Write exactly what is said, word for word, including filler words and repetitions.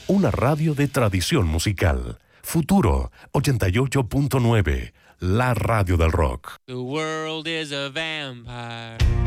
una radio de tradición musical. Futuro ochenta y ocho punto nueve, la radio del rock. The world is a vampire.